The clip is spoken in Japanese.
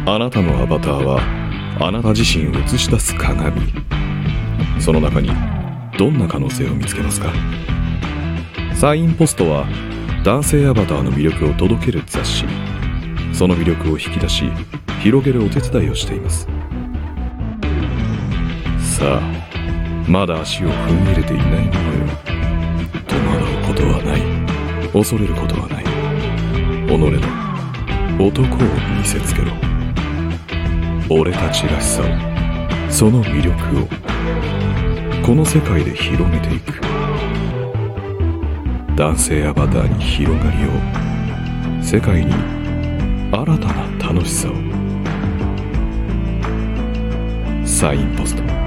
あなたのアバターはあなた自身を映し出す鏡。その中にどんな可能性を見つけますか？サインポストは男性アバターの魅力を届ける雑誌。その魅力を引き出し広げるお手伝いをしています。さあ、まだ足を踏み入れていないものよ。戸惑うことはない、恐れることはない。己の男を見せつけろ。俺たちらしさを、その魅力をこの世界で広げていく。男性アバターに広がりを、世界に新たな楽しさを。サインポスト。